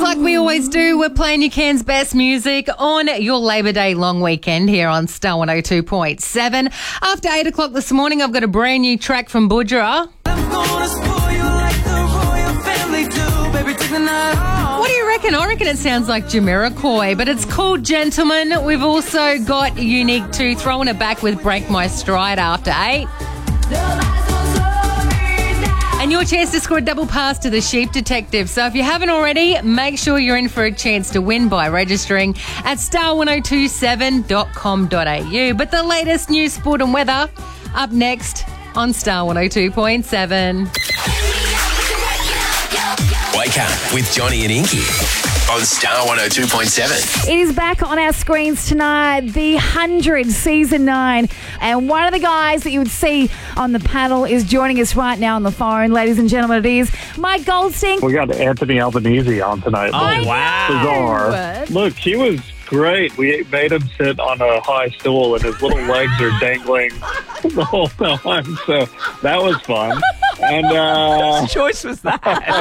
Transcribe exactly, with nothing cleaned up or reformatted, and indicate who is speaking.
Speaker 1: like we always do, we're playing your Cairns best music on your Labor Day long weekend here on Star one oh two point seven. After eight o'clock this morning, I've got a brand new track from Budra. What do you reckon? I reckon it sounds like Jamiroquai, but it's called Gentleman. We've also got Unique two throwing it back with Break My Stride after eight. And your chance to score a double pass to the Sheep Detective. So if you haven't already, make sure you're in for a chance to win by registering at star one oh two seven dot com dot a u. But the latest news, sport and weather up next on Star one oh two point seven.
Speaker 2: Wake up with Johnny and Inky on Star one oh two point seven.
Speaker 3: It is back on our screens tonight, The one hundred Season nine. And one of the guys that you would see on the panel is joining us right now on the phone. Ladies and gentlemen, it is Mike Goldstein.
Speaker 4: We got Anthony Albanese on tonight.
Speaker 2: Oh, wow.
Speaker 4: Bizarre. Look, he was great. We made him sit on a high stool and his little legs are dangling the whole time. So that was fun. And uh,
Speaker 2: What choice was that?